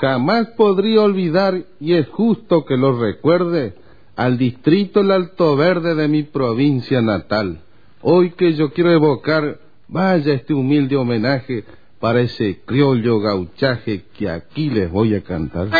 Jamás podría olvidar, y es justo que lo recuerde, al distrito El Alto Verde de mi provincia natal. Hoy que yo quiero evocar, vaya este humilde homenaje para ese criollo gauchaje que aquí les voy a cantar.